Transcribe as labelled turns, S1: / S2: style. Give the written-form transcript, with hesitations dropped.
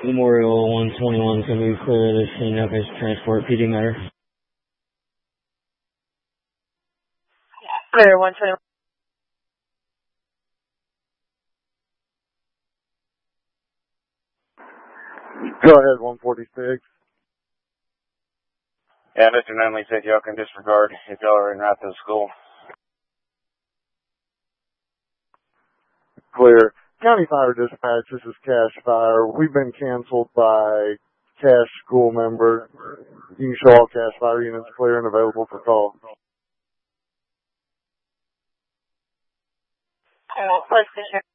S1: Memorial 121 can be clear to scene up as transport PD matter.
S2: Clear 121.
S3: Go ahead, 146.
S4: Yeah, Mr. Nunley said y'all can disregard if y'all are en route to the school.
S3: Clear. County Fire Dispatch, this is Cash Fire. We've been canceled by Cash school members. You can show all Cash Fire units clear and available for call.
S2: First,